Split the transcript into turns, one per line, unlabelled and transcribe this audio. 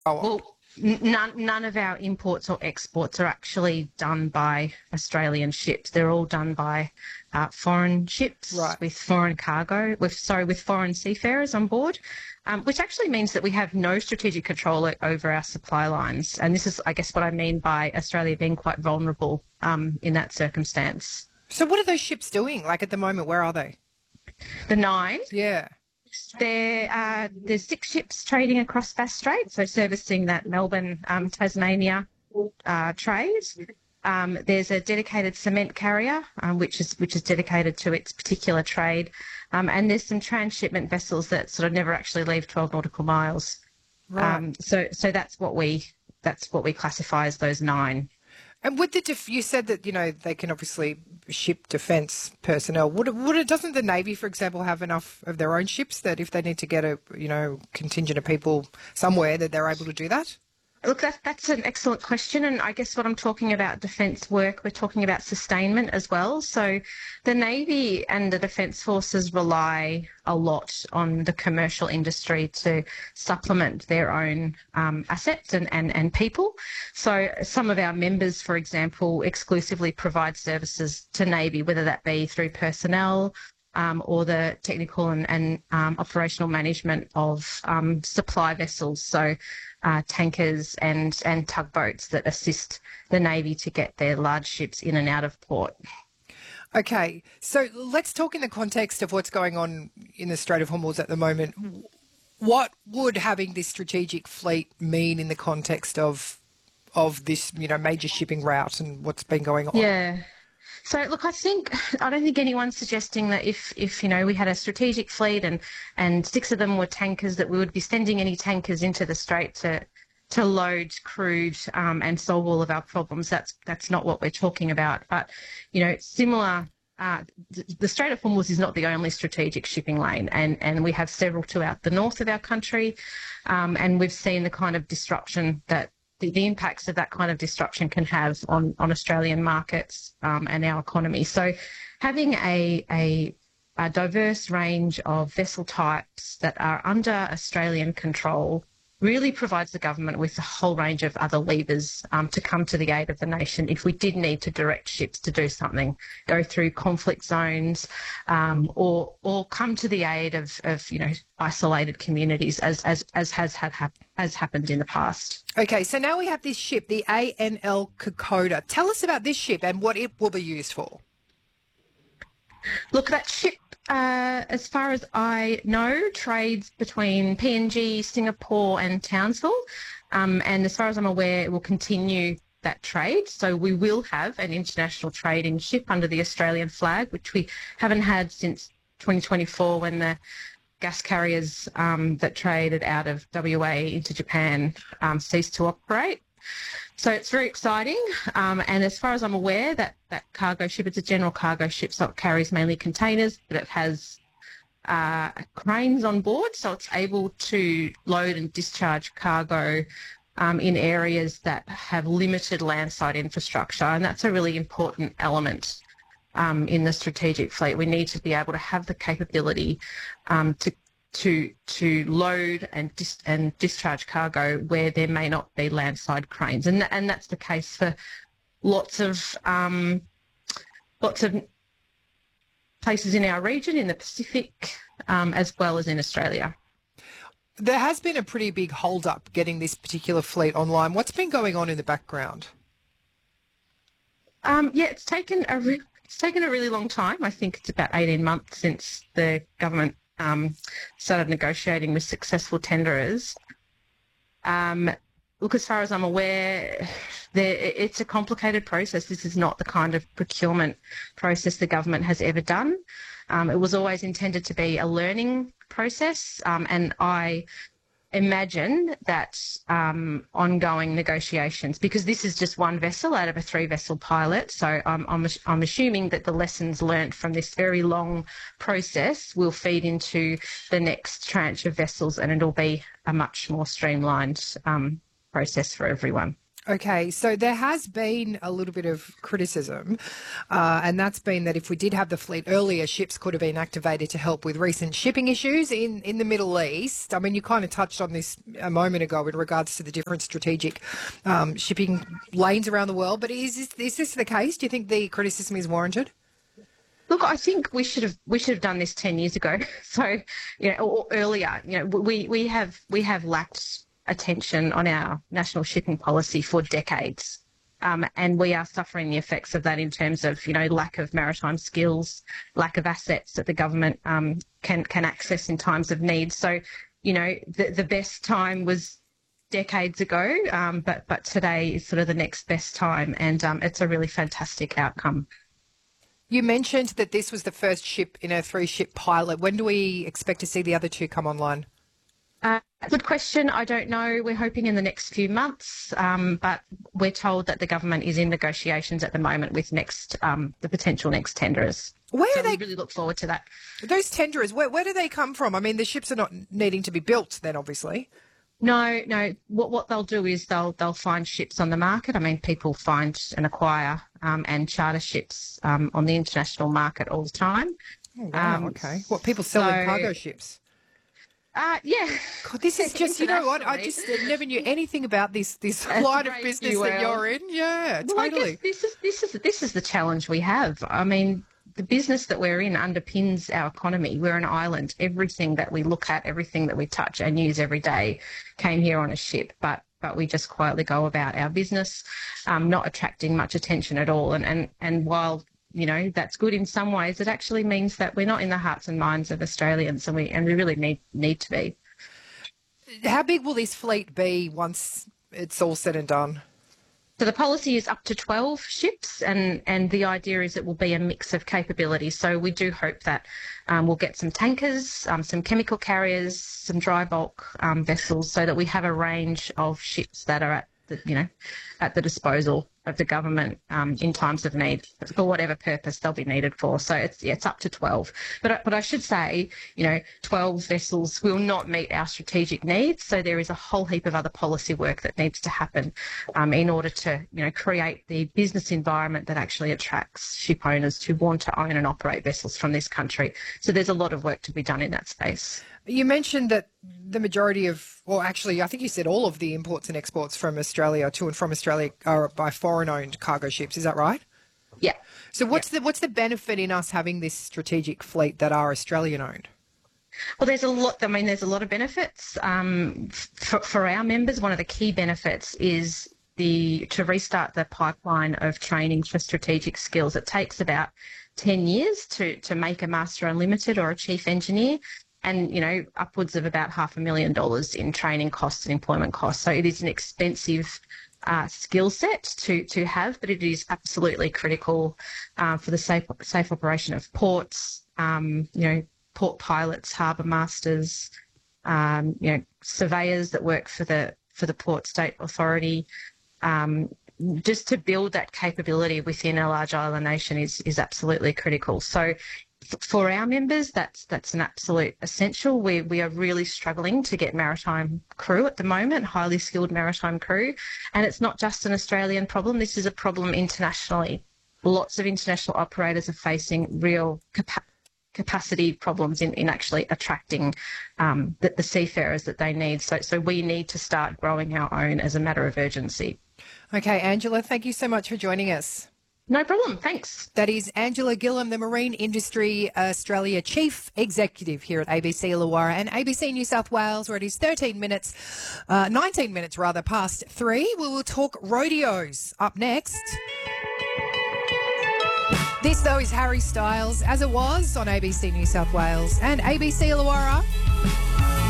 Well, none of our imports or exports are actually done by Australian ships. They're all done by foreign ships
Right.
with foreign cargo, with foreign seafarers on board, which actually means that we have no strategic control over our supply lines. And this is, I guess, what I mean by Australia being quite vulnerable in that circumstance.
So what are those ships doing? Like at the moment, where are they?
The nine.
Yeah.
There's 6 ships trading across Bass Strait, so servicing that Melbourne, Tasmania trade. There's a dedicated cement carrier, which is dedicated to its particular trade, and there's some transshipment vessels that sort of never actually leave 12 nautical miles.
Right.
So that's what we classify as those 9.
And with the you said that they can obviously ship defence personnel. Doesn't the Navy, for example, have enough of their own ships that if they need to get a contingent of people somewhere that they're able to do that?
Look, that's an excellent question, and I guess what I'm talking about defence work, we're talking about sustainment as well. So the Navy and the Defence Forces rely a lot on the commercial industry to supplement their own assets and people. So some of our members, for example, exclusively provide services to Navy, whether that be through personnel, or the technical and operational management of supply vessels, so tankers and tugboats that assist the Navy to get their large ships in and out of port.
Okay, so let's talk in the context of what's going on in the Strait of Hormuz at the moment. What would having this strategic fleet mean in the context of this major shipping route and what's been going on?
Yeah. So, look, I don't think anyone's suggesting that if we had a strategic fleet and 6 of them were tankers, that we would be sending any tankers into the Strait to load crude and solve all of our problems. That's not what we're talking about. But, similar. The Strait of Hormuz is not the only strategic shipping lane, and we have several throughout the north of our country, and we've seen the kind of disruption that the impacts of that kind of disruption can have on Australian markets and our economy. So having a diverse range of vessel types that are under Australian control really provides the government with a whole range of other levers to come to the aid of the nation if we did need to direct ships to do something, go through conflict zones, or come to the aid of isolated communities as has happened in the past.
Okay, so now we have this ship, the ANL Kokoda. Tell us about this ship and what it will be used for.
Look, that ship, as far as I know, trades between PNG, Singapore and Townsville. And as far as I'm aware, it will continue that trade. So we will have an international trading ship under the Australian flag, which we haven't had since 2024 when the gas carriers that traded out of WA into Japan ceased to operate. So it's very exciting. And as far as I'm aware, that cargo ship, it's a general cargo ship, so it carries mainly containers, but it has cranes on board, so it's able to load and discharge cargo in areas that have limited landside infrastructure. And that's a really important element in the strategic fleet. We need to be able to have the capability to load and discharge cargo where there may not be landside cranes, and that's the case for lots of places in our region, in the Pacific, as well as in Australia.
There has been a pretty big hold-up getting this particular fleet online. What's been going on in the background?
It's taken a really long time. I think it's about 18 months since the government started negotiating with successful tenderers. Look, as far as I'm aware, it's a complicated process. This is not the kind of procurement process the government has ever done. It was always intended to be a learning process, and I imagine that ongoing negotiations, because this is just one vessel out of a 3-vessel pilot, so I'm assuming that the lessons learnt from this very long process will feed into the next tranche of vessels, and it'll be a much more streamlined process for everyone.
Okay, so there has been a little bit of criticism, and that's been that if we did have the fleet earlier, ships could have been activated to help with recent shipping issues in the Middle East. I mean, you kind of touched on this a moment ago in regards to the different strategic shipping lanes around the world, but is this the case? Do you think the criticism is warranted?
Look, I think we should have done this 10 years ago. So, or earlier. We have lacked attention on our national shipping policy for decades. And we are suffering the effects of that in terms of, lack of maritime skills, lack of assets that the government can access in times of need. So, the best time was decades ago, but today is sort of the next best time, and it's a really fantastic outcome.
You mentioned that this was the first ship in a 3-ship pilot. When do we expect to see the other 2 come online?
Good question. I don't know. We're hoping in the next few months, but we're told that the government is in negotiations at the moment with the potential next tenderers.
We
really look forward to that.
Those tenderers, where do they come from? I mean, the ships are not needing to be built then, obviously.
No. What they'll do is they'll find ships on the market. I mean, people find and acquire and charter ships on the international market all the time.
Oh, wow, okay. What, people selling cargo ships?
Yeah.
God, this is just, you know what, I just never knew anything about this line of business that you're in. Yeah,
well,
totally.
I guess this is the challenge we have. I mean, the business that we're in underpins our economy. We're an island. Everything that we look at, everything that we touch and use every day came here on a ship, but we just quietly go about our business, not attracting much attention at all. And while that's good in some ways, it actually means that we're not in the hearts and minds of Australians, and we really need to be.
How big will this fleet be once it's all said and done?
So the policy is up to 12 ships, and the idea is it will be a mix of capabilities. So we do hope that we'll get some tankers, some chemical carriers, some dry bulk vessels, so that we have a range of ships that are at the disposal of the government in times of need for whatever purpose they'll be needed for. So it's up to 12. But I should say, 12 vessels will not meet our strategic needs. So there is a whole heap of other policy work that needs to happen in order to, create the business environment that actually attracts ship owners to want to own and operate vessels from this country. So there's a lot of work to be done in that space.
You mentioned that the majority of, or actually, I think you said all of the imports and exports from Australia to and from Australia are by foreign-owned cargo ships. Is that right?
Yeah.
So what's the benefit in us having this strategic fleet that are Australian-owned?
Well, there's a lot of benefits. For our members, one of the key benefits is to restart the pipeline of training for strategic skills. It takes about 10 years to make a Master Unlimited or a Chief Engineer, and, upwards of about $500,000 in training costs and employment costs. So it is an expensive skill set to have, but it is absolutely critical for the safe operation of ports, port pilots, harbour masters, surveyors that work for the Port State Authority. Just to build that capability within a large island nation is absolutely critical. So for our members, that's an absolute essential. We are really struggling to get maritime crew at the moment, highly skilled maritime crew. And it's not just an Australian problem. This is a problem internationally. Lots of international operators are facing real capacity problems in actually attracting the seafarers that they need. So we need to start growing our own as a matter of urgency.
Okay, Angela, thank you so much for joining us.
No problem. Thanks.
That is Angela Gillam, the Marine Industry Australia Chief Executive here at ABC Illawarra and ABC New South Wales, where it is 19 minutes past 3. We will talk rodeos up next. This, though, is Harry Styles, as it was on ABC New South Wales and ABC Illawarra.